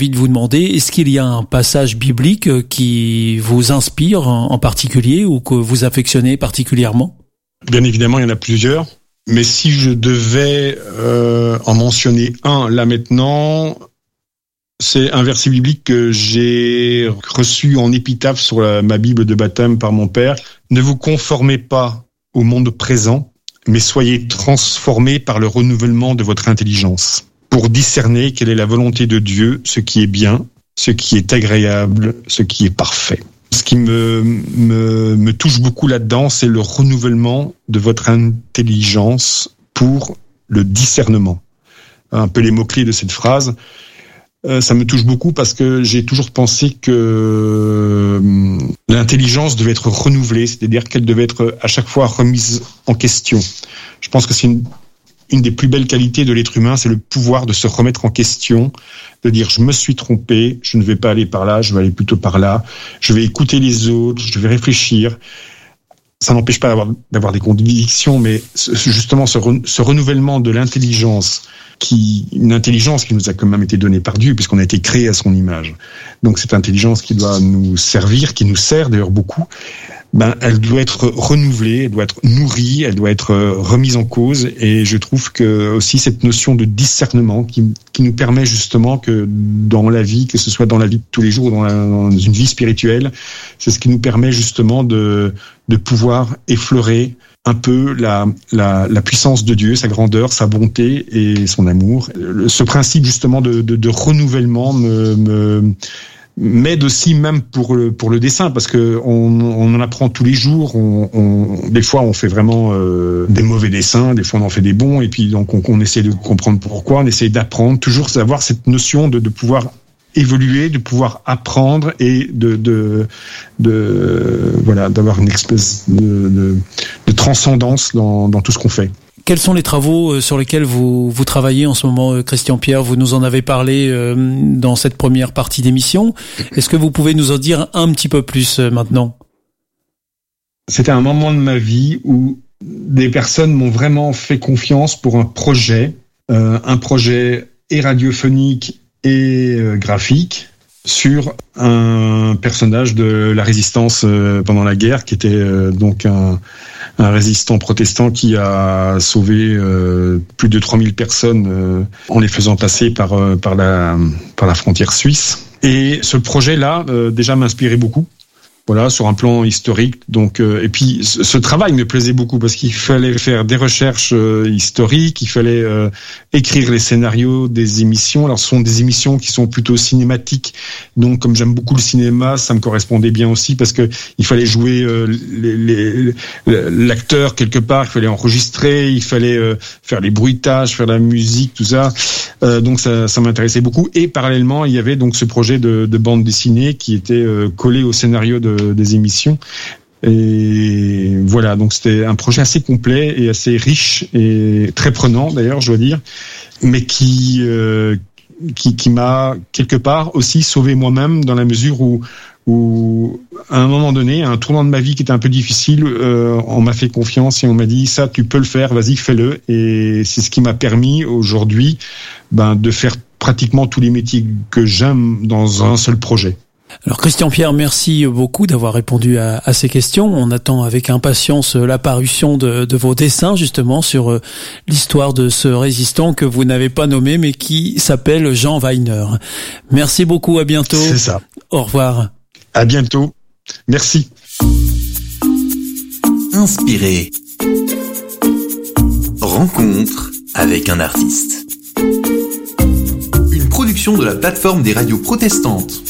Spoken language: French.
envie de vous demander, est-ce qu'il y a un passage biblique qui vous inspire en particulier ou que vous affectionnez particulièrement ? Bien évidemment, il y en a plusieurs. Mais si je devais en mentionner un là maintenant, c'est un verset biblique que j'ai reçu en épitaphe sur ma Bible de baptême par mon père. Ne vous conformez pas au monde présent, mais soyez transformés par le renouvellement de votre intelligence, pour discerner quelle est la volonté de Dieu, ce qui est bien, ce qui est agréable, ce qui est parfait. Ce qui me touche beaucoup là-dedans, c'est le renouvellement de votre intelligence pour le discernement. Un peu les mots-clés de cette phrase. Ça me touche beaucoup parce que j'ai toujours pensé que l'intelligence devait être renouvelée, c'est-à-dire qu'elle devait être à chaque fois remise en question. Je pense que c'est une des plus belles qualités de l'être humain, c'est le pouvoir de se remettre en question, de dire je me suis trompé, je ne vais pas aller par là, je vais aller plutôt par là, je vais écouter les autres, je vais réfléchir. Ça n'empêche pas d'avoir des convictions, mais justement ce renouvellement de l'intelligence, une intelligence qui nous a quand même été donnée par Dieu, puisqu'on a été créé à son image. Donc cette intelligence qui doit nous servir, qui nous sert d'ailleurs beaucoup, elle doit être renouvelée, elle doit être nourrie, elle doit être remise en cause. Et je trouve que aussi cette notion de discernement qui nous permet justement que dans la vie, que ce soit dans la vie de tous les jours, dans une vie spirituelle, c'est ce qui nous permet justement de pouvoir effleurer un peu la puissance de Dieu, sa grandeur, sa bonté et son amour. Ce principe justement de renouvellement m'aide aussi même pour le dessin, parce que on en apprend tous les jours. Des fois on fait vraiment des mauvais dessins, des fois on en fait des bons, et puis donc on essaie de comprendre pourquoi, on essaie d'apprendre, toujours avoir cette notion de pouvoir évoluer, de pouvoir apprendre et voilà, d'avoir une espèce de transcendance dans tout ce qu'on fait. Quels sont les travaux sur lesquels vous travaillez en ce moment, Christian Pierre ? Vous nous en avez parlé dans cette première partie d'émission. Est-ce que vous pouvez nous en dire un petit peu plus maintenant ? C'était un moment de ma vie où des personnes m'ont vraiment fait confiance pour un projet et radiophonique et graphique sur un personnage de la résistance pendant la guerre, qui était donc un résistant protestant qui a sauvé plus de 3000 personnes en les faisant passer par la frontière suisse. Et ce projet-là déjà m'inspirait beaucoup. Voilà, sur un plan historique. Donc, et puis ce travail me plaisait beaucoup parce qu'il fallait faire des recherches historiques, il fallait écrire les scénarios des émissions. Alors, ce sont des émissions qui sont plutôt cinématiques. Donc, comme j'aime beaucoup le cinéma, ça me correspondait bien aussi parce que il fallait jouer l'acteur quelque part, il fallait enregistrer, il fallait faire les bruitages, faire la musique, tout ça. Donc, ça m'intéressait beaucoup. Et parallèlement, il y avait donc ce projet de bande dessinée qui était collé au scénario des émissions. Et voilà, donc c'était un projet assez complet et assez riche et très prenant d'ailleurs, je dois dire, mais qui m'a quelque part aussi sauvé moi-même, dans la mesure où à un moment donné, à un tournant de ma vie qui était un peu difficile, on m'a fait confiance et on m'a dit ça, tu peux le faire, vas-y, fais-le. Et c'est ce qui m'a permis aujourd'hui de faire pratiquement tous les métiers que j'aime dans un seul projet. Alors Christian Pierre, merci beaucoup d'avoir répondu à ces questions. On attend avec impatience la parution de vos dessins justement sur l'histoire de ce résistant que vous n'avez pas nommé mais qui s'appelle Jean Weiner. Merci beaucoup, à bientôt. C'est ça. Au revoir. À bientôt. Merci. Inspiré. Rencontre avec un artiste. Une production de la plateforme des radios protestantes.